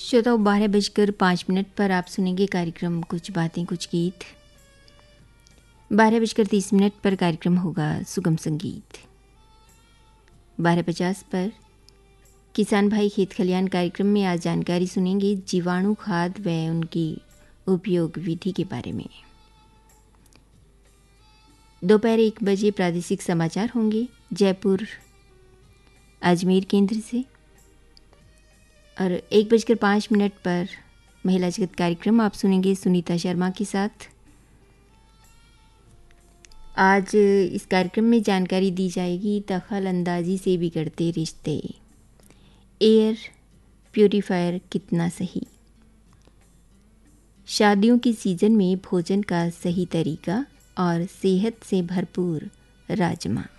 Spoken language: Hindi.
श्रोताओ 12:05 पर आप सुनेंगे कार्यक्रम कुछ बातें कुछ गीत। 12:30 पर कार्यक्रम होगा सुगम संगीत। 12:50 पर किसान भाई खेत खलियान कार्यक्रम में आज जानकारी सुनेंगे जीवाणु खाद व उनकी उपयोग विधि के बारे में। दोपहर 1 बजे प्रादेशिक समाचार होंगे जयपुर अजमेर केंद्र से और 1:05 पर महिला जगत कार्यक्रम आप सुनेंगे सुनीता शर्मा के साथ। आज इस कार्यक्रम में जानकारी दी जाएगी दखल अंदाजी से बिगड़ते रिश्ते, एयर प्यूरीफायर कितना सही, शादियों के सीजन में भोजन का सही तरीका और सेहत से भरपूर राजमा।